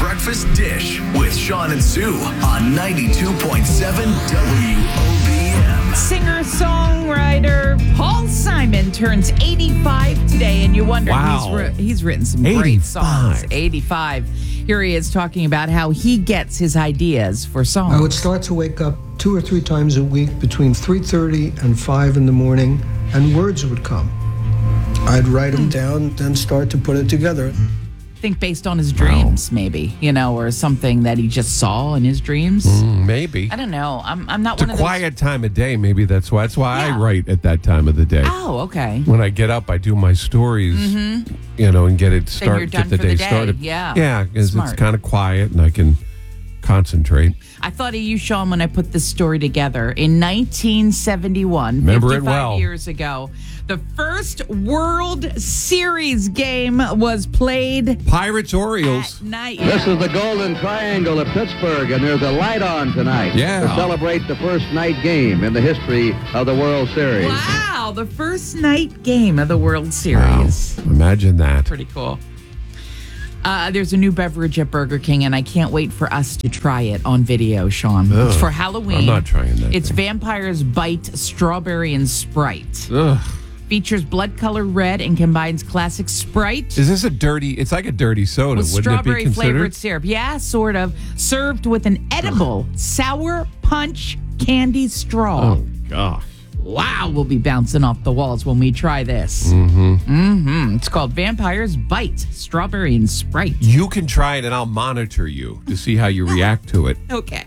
breakfast dish with Sean and Sue on 92.7 WOBM. Singer-songwriter Paul Simon turns 85 today, and you wonder, he's written some great songs. 85. Here he is talking about how he gets his ideas for songs. I would start to wake up 2 or 3 times a week between 3:30 and 5 in the morning, and words would come. I'd write them down, then start to put it together. I think based on his dreams, maybe, or something that he just saw in his dreams. Maybe. I don't know. I'm not It's one a of those. quiet time of day. Maybe that's why. That's why I write at that time of the day. Oh, okay. When I get up, I do my stories, and get it you're done get the for the day day. started. Yeah. Because it's Smart. kind of quiet and I can concentrate. I thought of you, Sean, when I put this story together. In 1971, Remember it 55 well. years ago, the first World Series game was played Pirates Orioles. at night. This is the Golden Triangle of Pittsburgh, and there's a light on tonight to celebrate the first night game in the history of the World Series. Wow, the first night game of the World Series. Wow. Imagine that. Pretty cool. There's a new beverage at Burger King, and I can't wait for us to try it on video, Sean. Ugh, it's for Halloween. I'm not trying that. It's Vampire's Bite Strawberry and Sprite. Ugh. Features blood color red and combines classic Sprite Is this a dirty? It's like a dirty soda. with Wouldn't strawberry it be considered? flavored syrup. Yeah, sort of. Served with an edible sour punch candy straw. Oh gosh. Wow, we'll be bouncing off the walls when we try this. It's called Vampire's Bite Strawberry and Sprite. You can try it, and I'll monitor you to see how you react to it. Okay.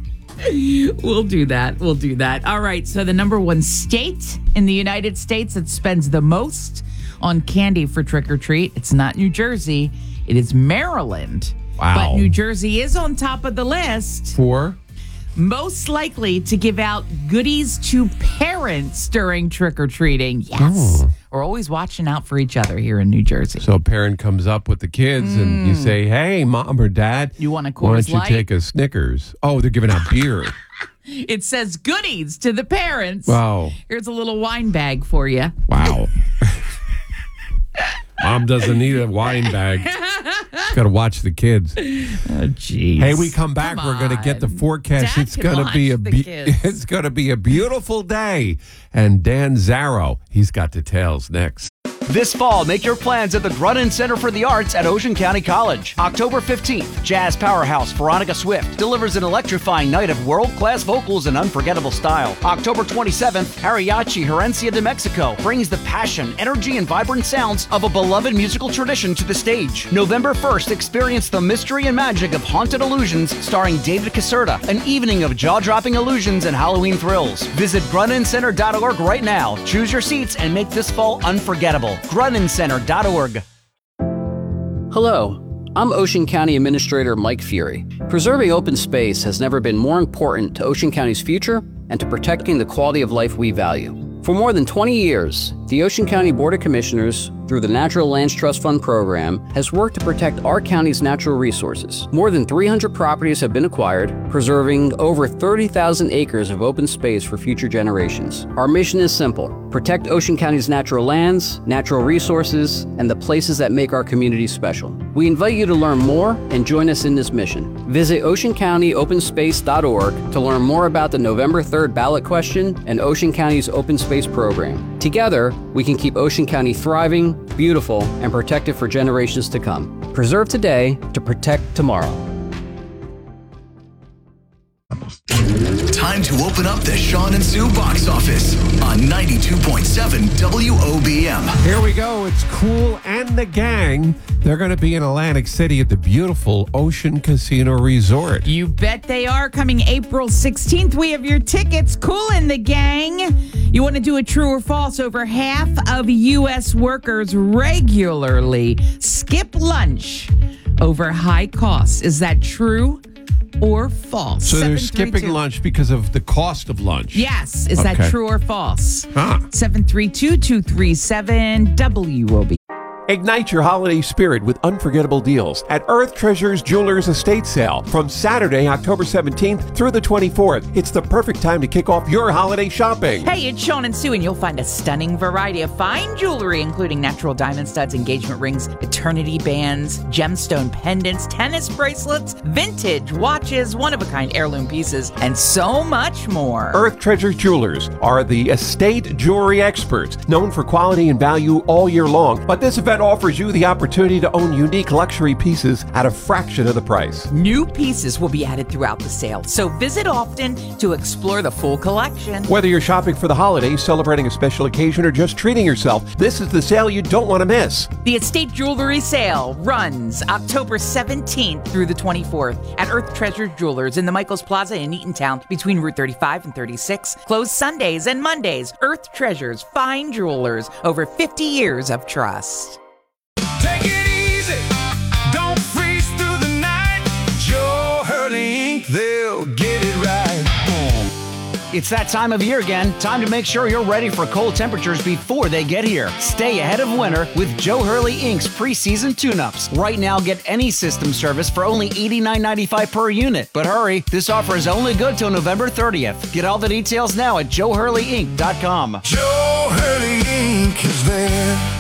We'll do that. All right. So the number one state in the United States that spends the most on candy for trick or treat, it's not New Jersey. It is Maryland. Wow. But New Jersey is on top of the list. For Most likely to give out goodies to parents during trick or treating. Yes. We're always watching out for each other here in New Jersey. so a parent comes up with the kids, and you say, "Hey, mom or dad, You want a why Coors don't you Light?" take a Snickers?" Oh, they're giving out beer. It says goodies to the parents. Wow. Here's a little wine bag for you. Wow. Mom doesn't need a wine bag. Got to watch the kids. Oh, jeez. Hey, we come back. We're going to get the forecast. Dad It's can going to be watch the kids. it's going to be a beautiful day. And Dan Zarrow, he's got details next. This fall, make your plans at the Grunin Center for the Arts at Ocean County College. October 15th, jazz powerhouse Veronica Swift delivers an electrifying night of world-class vocals and unforgettable style. October 27th, Mariachi Herencia de Mexico brings the passion, energy, and vibrant sounds of a beloved musical tradition to the stage. November 1st, experience the mystery and magic of Haunted Illusions starring David Caserta, an evening of jaw-dropping illusions and Halloween thrills. Visit gruninCenter.org right now. Choose your seats and make this fall unforgettable. gruninCenter.org. Hello, I'm Ocean County Administrator Mike Fury. Preserving open space has never been more important to Ocean County's future and to protecting the quality of life we value. For more than 20 years, the Ocean County Board of Commissioners, through the Natural Lands Trust Fund program, has worked to protect our county's natural resources. More than 300 properties have been acquired, preserving over 30,000 acres of open space for future generations. Our mission is simple: protect Ocean County's natural lands, natural resources, and the places that make our communities special. We invite you to learn more and join us in this mission. Visit oceancountyopenSpace.org to learn more about the November 3rd ballot question and Ocean County's open space program. Together, we can keep Ocean County thriving, beautiful, and protected for generations to come. Preserve today to protect tomorrow. Time to open up the Sean and Sue box office on 92.7 WOBM. Here we go. It's Kool and the gang. They're going to be in Atlantic City at the beautiful Ocean Casino Resort. You bet they are. Coming April 16th, we have your tickets. Kool and the gang. You want to do a true or false? Over half of U.S. workers regularly skip lunch over high costs. Is that true or false? So they're skipping lunch because of the cost of lunch. Yes. Is that true or false? Huh. 732-237-WOB. Ignite your holiday spirit with unforgettable deals at Earth Treasures Jewelers Estate Sale from Saturday, October 17th through the 24th. It's the perfect time to kick off your holiday shopping. Hey, it's Sean and Sue, and you'll find a stunning variety of fine jewelry, including natural diamond studs, engagement rings, eternity bands, gemstone pendants, tennis bracelets, vintage watches, one-of-a-kind heirloom pieces, and so much more. Earth Treasures Jewelers are the estate jewelry experts, known for quality and value all year long. But this event offers you the opportunity to own unique luxury pieces at a fraction of the price. New pieces will be added throughout the sale, so visit often to explore the full collection. Whether you're shopping for the holidays, celebrating a special occasion, or just treating yourself, this is the sale you don't want to miss. The Estate Jewelry Sale runs October 17th through the 24th at Earth Treasure Jewelers in the Michaels Plaza in Eatontown between Route 35 and 36. Closed Sundays and Mondays. Earth Treasures, fine jewelers, over 50 years of trust. Take it easy, don't freeze through the night. Joe Hurley Inc., they'll get it right. It's that time of year again. Time to make sure you're ready for cold temperatures before they get here. Stay ahead of winter with Joe Hurley Inc.'s preseason tune-ups. Right now, get any system service for only $89.95 per unit. But hurry, this offer is only good till November 30th. Get all the details now at joehurleyinc.com. Joe Hurley Inc. is there.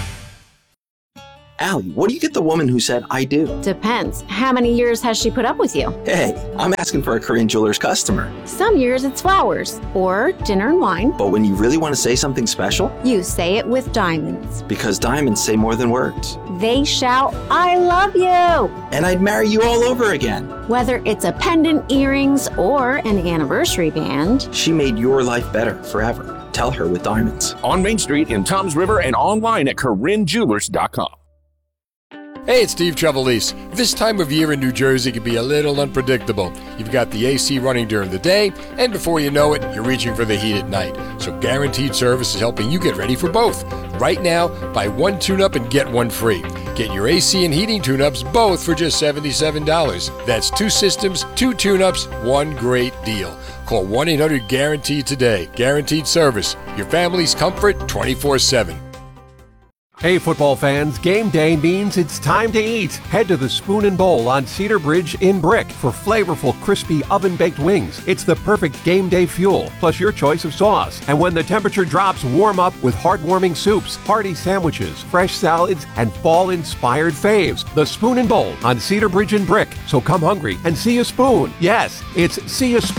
Allie, what do you get the woman who said, I do? Depends. How many years has she put up with you? Hey, I'm asking for a Korean Jewelers customer. Some years it's flowers or dinner and wine. But when you really want to say something special, you say it with diamonds. Because diamonds say more than words. They shout, I love you. And I'd marry you all over again. Whether it's a pendant, earrings, or an anniversary band. She made your life better forever. Tell her with diamonds. On Main Street in Toms River and online at KoreanJewelers.com. Hey, it's Steve Trevelise. This time of year in New Jersey can be a little unpredictable. You've got the AC running during the day, and before you know it, you're reaching for the heat at night. So Guaranteed Service is helping you get ready for both. Right now, buy one tune-up and get one free. Get your AC and heating tune-ups both for just $77. That's 2 systems, 2 tune-ups, one great deal. Call 1-800-GUARANTEED today. Guaranteed Service. Your family's comfort 24/7. Hey, football fans, game day means it's time to eat. Head to the Spoon and Bowl on Cedar Bridge in Brick for flavorful, crispy, oven-baked wings. It's the perfect game day fuel, plus your choice of sauce. And when the temperature drops, warm up with heartwarming soups, hearty sandwiches, fresh salads, and fall-inspired faves. The Spoon and Bowl on Cedar Bridge in Brick. So come hungry and see a spoon. Yes, it's see a spoon.